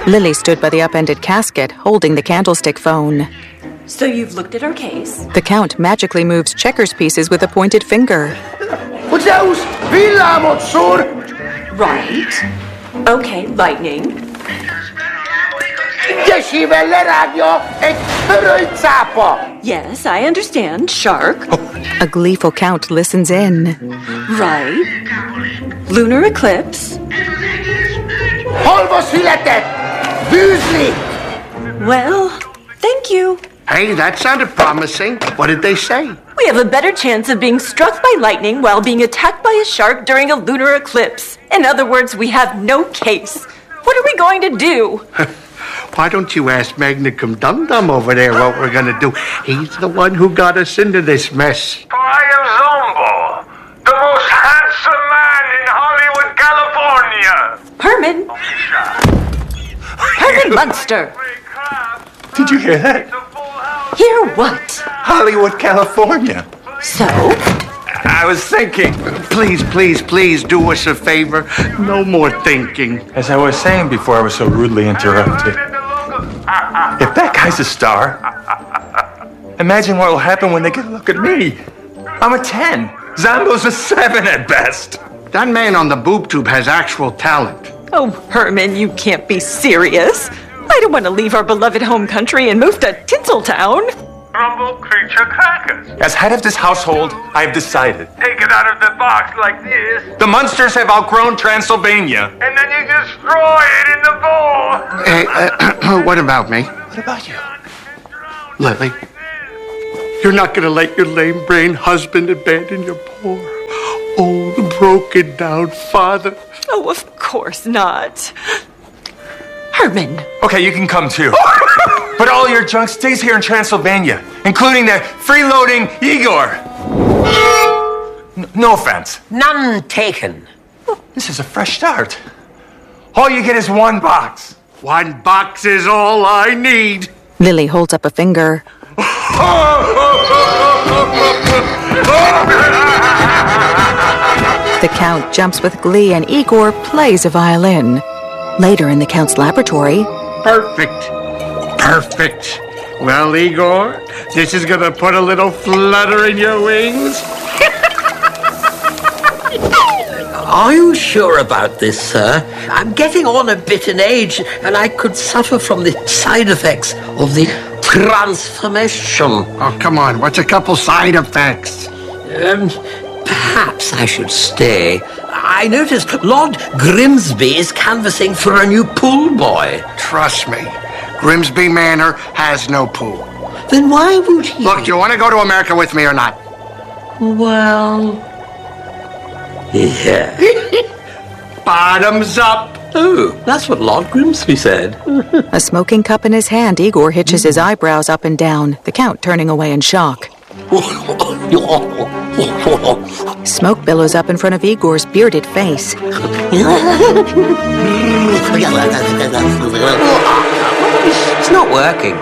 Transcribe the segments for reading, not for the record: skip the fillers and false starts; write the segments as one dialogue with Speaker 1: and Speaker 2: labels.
Speaker 1: Lily stood by the upended casket, holding the candlestick phone.
Speaker 2: So you've looked at our case?
Speaker 1: The Count magically moves checkers pieces with a pointed finger.
Speaker 2: Right. Okay, lightning. Yes, I understand. Shark.
Speaker 1: A gleeful Count listens in.
Speaker 2: Right. Lunar eclipse. Well, thank you.
Speaker 3: Hey, that sounded promising. What did they say?
Speaker 2: We have a better chance of being struck by lightning while being attacked by a shark during a lunar eclipse. In other words, we have no case. What are we going to do?
Speaker 3: Why don't you ask Magna Cum Dum Dum over there what we're going to do? He's the one who got us into this mess.
Speaker 4: I am Zombo, the most handsome man in Hollywood, California.
Speaker 2: Herman? Herman Munster.
Speaker 5: Did you hear that?
Speaker 2: Hear what?
Speaker 5: Hollywood, California.
Speaker 2: So?
Speaker 5: I was thinking.
Speaker 3: Please do us a favor. No more thinking.
Speaker 5: As I was saying before I was so rudely interrupted, if that guy's a star, imagine what will happen when they get a look at me. I'm a 10. Zombo's a 7 at best.
Speaker 3: That man on the boob tube has actual talent.
Speaker 2: Oh, Herman, you can't be serious. I don't want to leave our beloved home country and move to Tinseltown.
Speaker 4: Rumble creature crackers.
Speaker 5: As head of this household, I have decided.
Speaker 4: Take it out of the box like this,
Speaker 5: The Munsters have outgrown Transylvania.
Speaker 4: and then you destroy it in the bowl.
Speaker 3: Hey, what about me?
Speaker 5: What about you?
Speaker 3: Lily, you're not going to let your lame-brained husband abandon your poor, old, broken-down father?
Speaker 2: Oh, of course not. Herman.
Speaker 5: Okay, you can come too. But all your junk stays here in Transylvania, including that freeloading Igor. No offense.
Speaker 6: None taken.
Speaker 5: This is a fresh start. All you get is one box.
Speaker 3: One box is all I need.
Speaker 1: Lily holds up a finger. The Count jumps with glee and Igor plays a violin. Later in the Count's laboratory...
Speaker 3: Perfect. Well, Igor, this is gonna put a little flutter in your wings.
Speaker 6: Are you sure about this, sir? I'm getting on a bit in age, and I could suffer from the side effects of the transformation.
Speaker 3: Oh, come on. What's a couple side effects?
Speaker 6: Perhaps I should stay. I noticed Lord Grimsby is canvassing for a new pool boy.
Speaker 3: Trust me, Grimsby Manor has no pool.
Speaker 6: Then why would he...
Speaker 3: Look, do you want to go to America with me or not?
Speaker 6: Well... yeah.
Speaker 3: Bottoms up.
Speaker 6: Oh, that's what Lord Grimsby said.
Speaker 1: A smoking cup in his hand, Igor hitches his eyebrows up and down, the Count turning away in shock. Smoke billows up in front of Igor's bearded face.
Speaker 6: It's not working.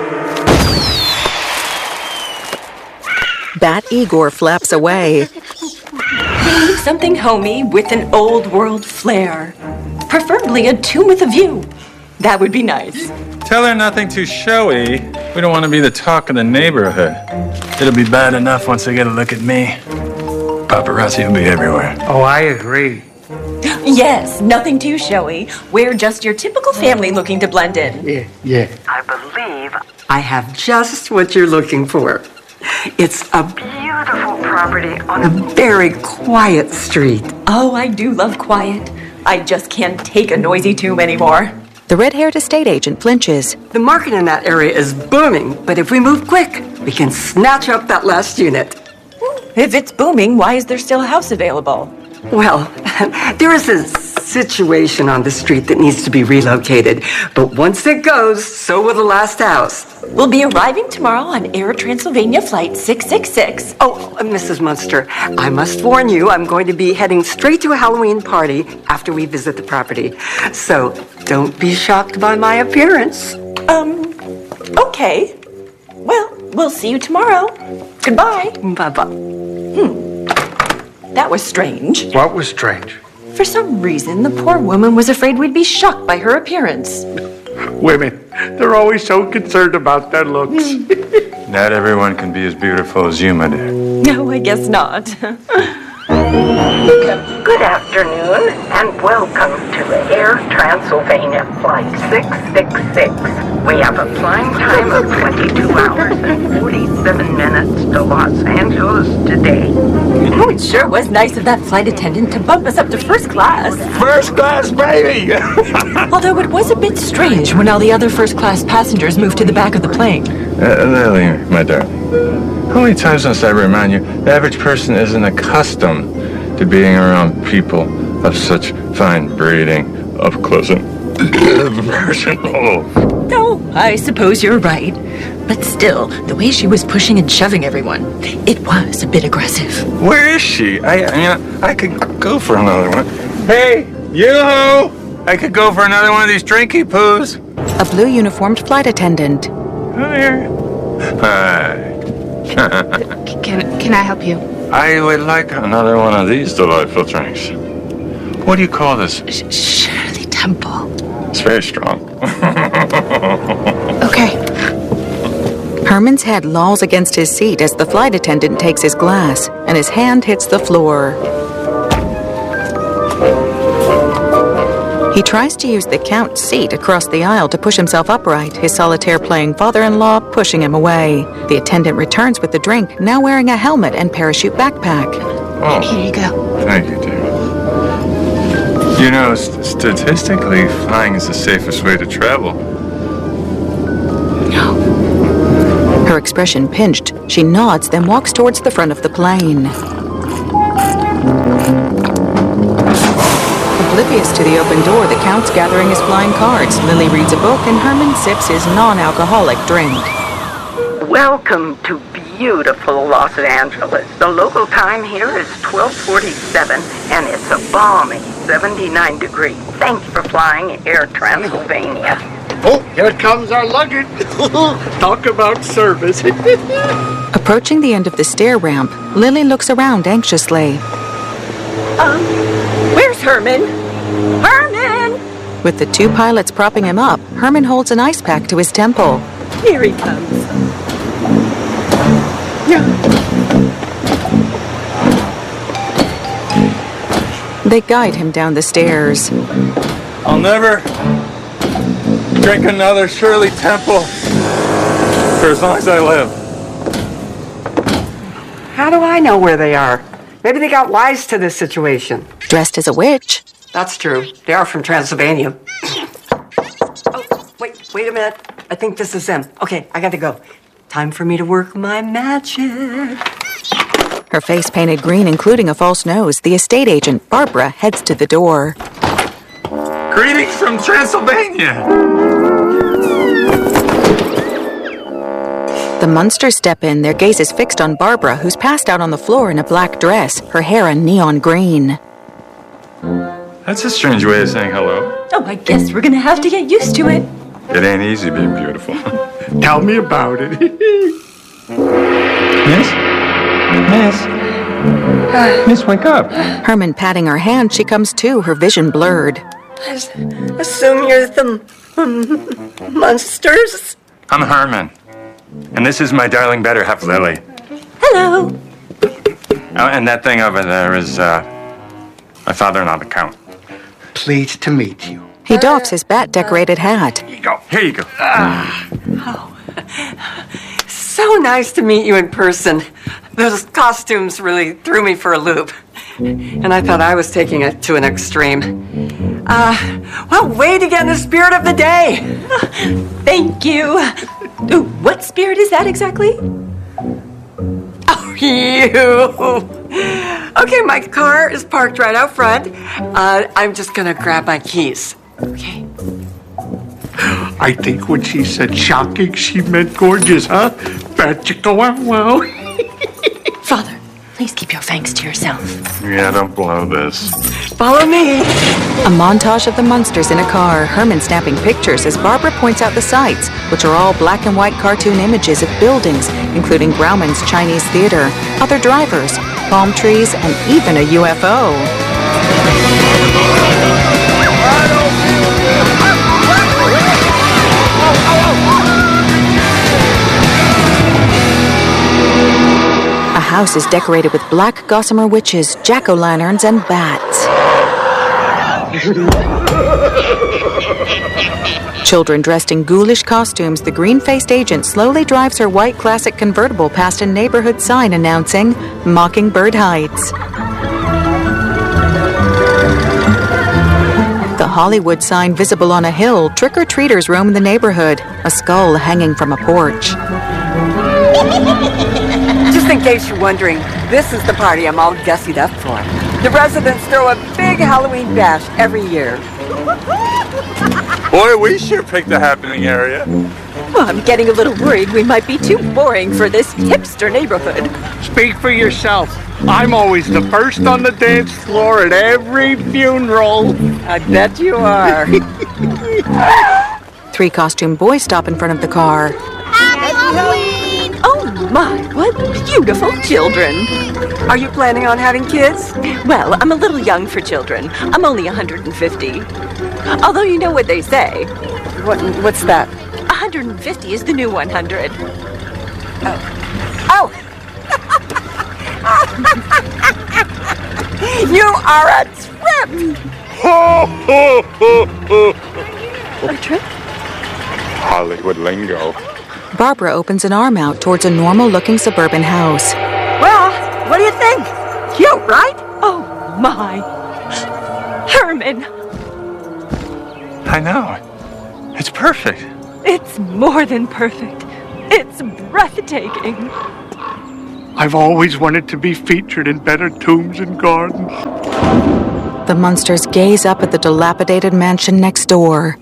Speaker 1: Bat Igor flaps away.
Speaker 2: We need something homey with an old world flair. Preferably a tomb with a view. That would be nice.
Speaker 7: Tell her nothing too showy. We don't want to be the talk of the neighborhood. It'll be bad enough once they get a look at me. Paparazzi will be everywhere.
Speaker 3: Oh, I agree.
Speaker 2: Yes, nothing too showy. We're just your typical family looking to blend in.
Speaker 3: Yeah.
Speaker 8: I believe I have just what you're looking for. It's a beautiful property on a very quiet street.
Speaker 2: Oh, I do love quiet. I just can't take a noisy tomb anymore.
Speaker 1: The red-haired estate agent flinches.
Speaker 8: The market in that area is booming, but if we move quick, we can snatch up that last unit.
Speaker 2: If it's booming, why is there still a house available?
Speaker 8: Well, there is a situation on the street that needs to be relocated, but once it goes, so will the last house.
Speaker 2: We'll be arriving tomorrow on Air Transylvania Flight 666.
Speaker 8: Oh, Mrs. Munster, I must warn you, I'm going to be heading straight to a Halloween party after we visit the property. So, don't be shocked by my appearance.
Speaker 2: Okay. Well, we'll see you tomorrow. Goodbye.
Speaker 8: Bye-bye.
Speaker 2: That was strange.
Speaker 3: What was strange?
Speaker 2: For some reason, the poor woman was afraid we'd be shocked by her appearance.
Speaker 3: Women, they're always so concerned about their looks.
Speaker 5: Not everyone can be as beautiful as you, my dear.
Speaker 2: No, I guess not.
Speaker 9: Good afternoon, and welcome to Air Transylvania Flight 666. We have a flying time of 22 hours and 47 minutes to Los Angeles today.
Speaker 2: Oh, it sure was nice of that flight attendant to bump us up to first class.
Speaker 5: First class, baby!
Speaker 2: Although it was a bit strange when all the other first-class passengers moved to the back of the plane.
Speaker 5: Lily, my darling, how many times must I remind you, the average person isn't accustomed to being around people of such fine breeding, up close and personal.
Speaker 2: Oh, I suppose you're right. But still, the way she was pushing and shoving everyone, it was a bit aggressive.
Speaker 5: Where is she? I could go for another one. Hey, yo! I could go for another one of these drinky poos.
Speaker 1: A blue uniformed flight attendant.
Speaker 5: Come here. Hi.
Speaker 10: Can I help you?
Speaker 5: I would like another one of these delightful drinks. What do you call this?
Speaker 10: Shirley Temple.
Speaker 5: It's very strong.
Speaker 10: Okay.
Speaker 1: Herman's head lolls against his seat as the flight attendant takes his glass, and his hand hits the floor. He tries to use the Count's seat across the aisle to push himself upright, his solitaire-playing father-in-law pushing him away. The attendant returns with the drink, now wearing a helmet and parachute backpack.
Speaker 5: Oh,
Speaker 10: Here you go.
Speaker 5: thank you, dear. You know, statistically, flying is the safest way to travel.
Speaker 1: Her expression pinched. She nods, then walks towards the front of the plane. Oblivious to the open door, the Count's gathering his flying cards. Lily reads a book, and Herman sips his non-alcoholic drink.
Speaker 9: Welcome to beautiful Los Angeles. The local time here is 12:47, and it's a balmy 79 degrees. Thank you for flying Air Transylvania.
Speaker 3: Oh, here comes our luggage. Talk about service.
Speaker 1: Approaching the end of the stair ramp, Lily looks around anxiously.
Speaker 2: Where's Herman? Herman!
Speaker 1: With the two pilots propping him up, Herman holds an ice pack to his temple.
Speaker 2: Here he comes.
Speaker 1: They guide him down the stairs.
Speaker 5: I'll never drink another Shirley Temple for as long as I live.
Speaker 8: How do I know where they are? Maybe they got wise to this situation.
Speaker 1: Dressed as a witch.
Speaker 8: That's true. They are from Transylvania. Oh, wait a minute. I think this is them. Okay, I got to go. Time for me to work my magic.
Speaker 1: Her face painted green, including a false nose, the estate agent, Barbara, heads to the door.
Speaker 5: Greetings from Transylvania!
Speaker 1: The Munsters step in, their gazes fixed on Barbara, who's passed out on the floor in a black dress, her hair a neon green.
Speaker 5: That's a strange way of saying hello.
Speaker 2: Oh, I guess we're gonna have to get used to it.
Speaker 5: It ain't easy being beautiful.
Speaker 3: Tell me about it.
Speaker 5: Miss, wake up.
Speaker 1: Herman patting her hand, she comes to, her vision blurred.
Speaker 8: I assume you're the Munsters?
Speaker 5: I'm Herman. And this is my darling better half, Lily.
Speaker 2: Hello.
Speaker 5: Oh, and that thing over there is, my father-in-law, the Count.
Speaker 3: Pleased to meet you.
Speaker 1: He doffs his bat-decorated hat.
Speaker 5: Here you go. Here you go.
Speaker 8: So nice to meet you in person. Those costumes really threw me for a loop. And I thought I was taking it to an extreme. Well, way to get in the spirit of the day.
Speaker 2: Thank you. Ooh, what spirit is that exactly?
Speaker 8: Oh, you. Okay, my car is parked right out front. I'm just going to grab my keys. Okay.
Speaker 3: I think when she said shocking, she meant gorgeous, huh? Bad chicka wow wow.
Speaker 2: Father, please keep your thanks to yourself.
Speaker 5: Yeah, don't blow this.
Speaker 8: Follow me.
Speaker 1: A montage of the Munsters in a car, Herman snapping pictures as Barbara points out the sights, which are all black and white cartoon images of buildings, including Grauman's Chinese Theater, other drivers, palm trees, and even a UFO. house is decorated with black gossamer witches, jack-o'-lanterns, and bats. Children dressed in ghoulish costumes, the green-faced agent slowly drives her white classic convertible past a neighborhood sign announcing Mockingbird Heights. The Hollywood sign visible on a hill, trick-or-treaters roam the neighborhood, a skull hanging from a porch.
Speaker 8: Just in case you're wondering, this is the party I'm all gussied up for. The residents throw a big Halloween bash every year.
Speaker 7: Boy, we sure picked a happening area.
Speaker 2: Well, I'm getting a little worried we might be too boring for this hipster neighborhood.
Speaker 3: Speak for yourself. I'm always the first on the dance floor at every funeral.
Speaker 8: I bet you are.
Speaker 1: 3 costume boys stop in front of the car.
Speaker 2: Oh my, what beautiful children.
Speaker 8: Are you planning on having kids?
Speaker 2: Well, I'm a little young for children. I'm only 150. Although you know what they say.
Speaker 8: What's that?
Speaker 2: 150 is the new 100.
Speaker 8: Oh! You are a trip!
Speaker 2: A trip?
Speaker 5: Hollywood lingo.
Speaker 1: Barbara opens an arm out towards a normal-looking suburban house.
Speaker 8: Well, what do you think? Cute, right?
Speaker 2: Oh my. Herman.
Speaker 5: I know. It's perfect.
Speaker 2: It's more than perfect. It's breathtaking.
Speaker 3: I've always wanted to be featured in Better Tombs and Gardens.
Speaker 1: The Munsters gaze up at the dilapidated mansion next door.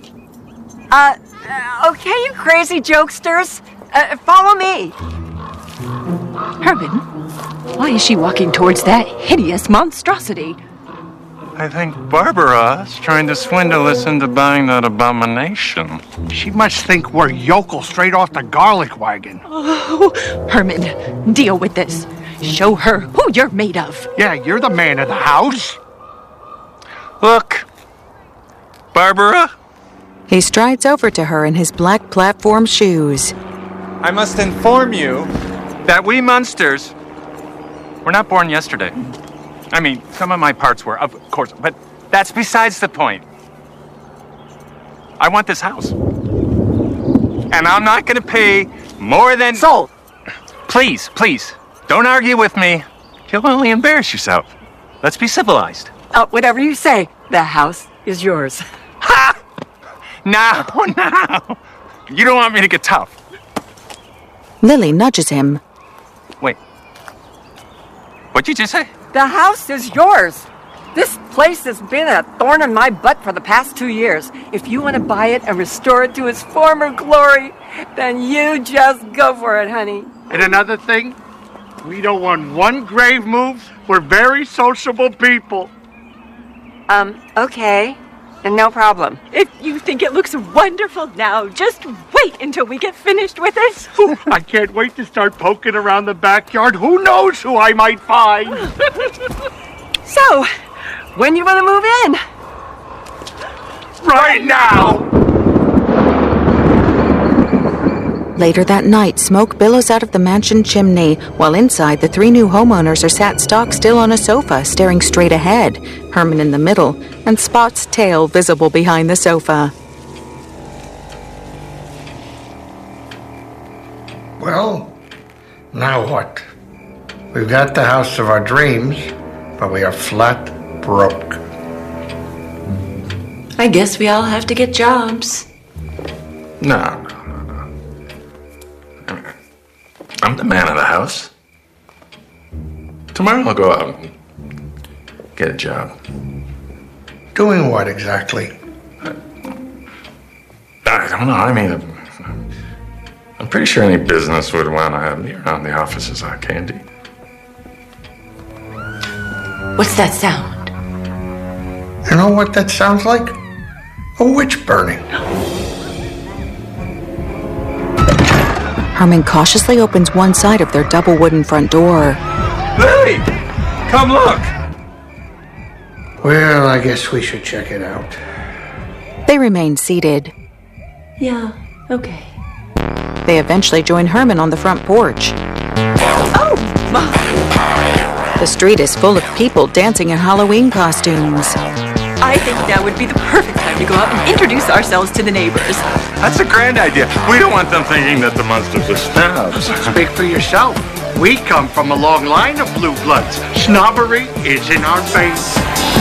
Speaker 8: Okay, you crazy jokesters. Follow me.
Speaker 2: Herman, why is she walking towards that hideous monstrosity?
Speaker 7: I think Barbara's trying to swindle us into buying that abomination.
Speaker 3: She must think we're yokels straight off the garlic wagon.
Speaker 2: Oh, Herman, deal with this. Show her who you're made of.
Speaker 3: Yeah, you're the man of the house.
Speaker 7: Look, Barbara,
Speaker 1: He strides over to her in his black platform shoes.
Speaker 7: I must inform you that we Munsters were not born yesterday. I mean, some of my parts were, of course, but that's besides the point. I want this house. And I'm not going to pay more than...
Speaker 8: Sold.
Speaker 7: Please, don't argue with me. You'll only embarrass yourself. Let's be civilized.
Speaker 8: Whatever you say, the house is yours.
Speaker 7: Ha! No. You don't want me to get tough.
Speaker 1: Lily nudges him.
Speaker 7: Wait. What'd you just say?
Speaker 8: The house is yours. This place has been a thorn in my butt for the past 2 years. If you want to buy it and restore it to its former glory, then you just go for it, honey.
Speaker 3: And another thing, we don't want one grave move. We're very sociable people.
Speaker 8: Okay. No problem.
Speaker 2: If you think it looks wonderful now, just wait until we get finished with it.
Speaker 3: I can't wait to start poking around the backyard. Who knows who I might find?
Speaker 8: So, when you want to move in?
Speaker 3: Right now!
Speaker 1: Later that night, smoke billows out of the mansion chimney, while inside, the 3 new homeowners are sat stock-still on a sofa, staring straight ahead, Herman in the middle, and Spot's tail visible behind the sofa.
Speaker 11: Well, now what? We've got the house of our dreams, but we are flat broke.
Speaker 10: I guess we all have to get jobs.
Speaker 5: No. I'm the man of the house. Tomorrow I'll go out and get a job.
Speaker 11: Doing what exactly?
Speaker 5: I don't know. I mean, I'm pretty sure any business would want to have me around the offices on Candy.
Speaker 10: What's that sound?
Speaker 11: You know what that sounds like? A witch burning.
Speaker 1: Herman cautiously opens one side of their double wooden front door.
Speaker 7: Lily, come look.
Speaker 11: Well, I guess we should check it out.
Speaker 1: They remain seated.
Speaker 10: Yeah, okay.
Speaker 1: They eventually join Herman on the front porch.
Speaker 2: Oh,
Speaker 1: The street is full of people dancing in Halloween costumes.
Speaker 2: I think now would be the perfect time to go out and introduce ourselves to the neighbors.
Speaker 5: That's a grand idea. We don't want them thinking that the Munsters are snobs.
Speaker 3: Speak for yourself. We come from a long line of blue bloods. Snobbery is in our veins.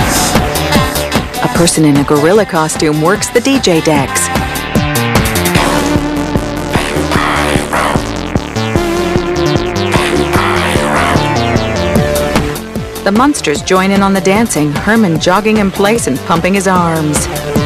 Speaker 1: A person in a gorilla costume works the DJ decks. The Munsters join in on the dancing, Herman jogging in place and pumping his arms.